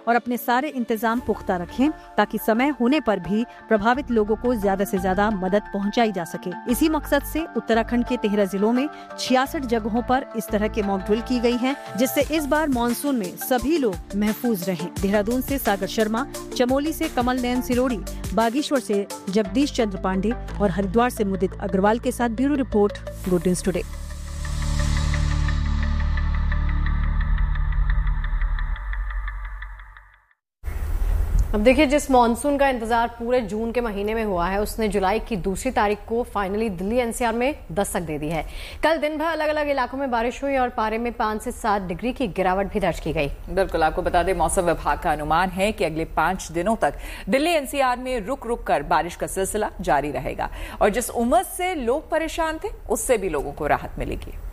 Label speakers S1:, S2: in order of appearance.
S1: और अपने सारे इंतजाम पुख्ता रखें ताकि समय होने पर भी प्रभावित लोगों को ज्यादा से ज्यादा मदद पहुंचाई जा सके। इसी मकसद से उत्तराखंड के 13 जिलों में 66 जगहों पर इस तरह के मॉक ड्रिल की गई हैं, जिससे इस बार मानसून में सभी लोग महफूज रहें। देहरादून से सागर शर्मा, चमोली से कमल नयन सिरोड़ी, बागेश्वर से जगदीश चंद्र पांडे और हरिद्वार से मुदित अग्रवाल के साथ bureau report, good news today.
S2: अब देखिए, जिस मॉनसून का इंतजार पूरे जून के महीने में हुआ है, उसने जुलाई की 2 तारीख को फाइनली दिल्ली एनसीआर में दस्तक दे दी है। कल दिन भर अलग अलग इलाकों में बारिश हुई और पारे में 5 से 7 डिग्री की गिरावट भी दर्ज की गई।
S3: बिल्कुल, आपको बता दें, मौसम विभाग का अनुमान है कि अगले 5 दिनों तक दिल्ली एनसीआर में रुक रुक कर बारिश का सिलसिला जारी रहेगा और जिस उमस से लोग परेशान थे, उससे भी लोगों को राहत मिलेगी।